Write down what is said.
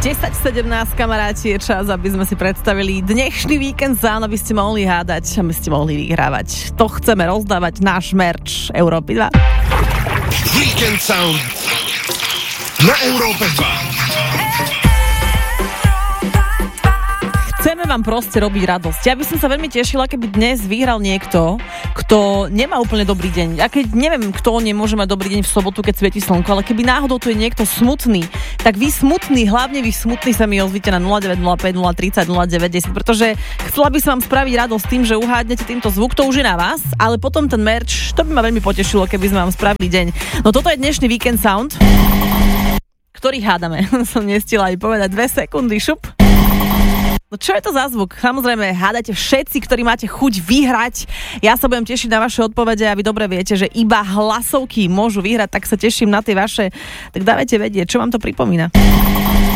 10:17, kamaráti, je čas, aby sme si predstavili dnešný víkend Sound, aby ste mohli hádať, aby ste mohli vyhrávať. To chceme rozdávať, náš merch Európy 2. Víkend Sound na Európe 2. Chceme vám proste robiť radosť. Ja by som sa veľmi tešila, keby dnes vyhral niekto, kto nemá úplne dobrý deň. Ja keď neviem, kto nemôže mať dobrý deň v sobotu, keď svieti slnko, ale keby náhodou tu je niekto smutný, tak vy smutný, hlavne vy smutný sa mi ozvíte na 0905 030 0910, pretože chcela by som vám spraviť radosť tým, že uhádnete týmto zvuk, to už je na vás, ale potom ten merch, to by ma veľmi potešilo, keby sme vám spravili deň. No toto je dnešný Víkend Sound, ktorý hádame. Som nestihla aj povedať 2 sekundy, šup. No čo je to za zvuk? Samozrejme, hádate všetci, ktorí máte chuť vyhrať. Ja sa budem tešiť na vaše odpovede a vy dobre viete, že iba hlasovky môžu vyhrať, tak sa teším na tie vaše. Tak dávajte vedieť, čo vám to pripomína.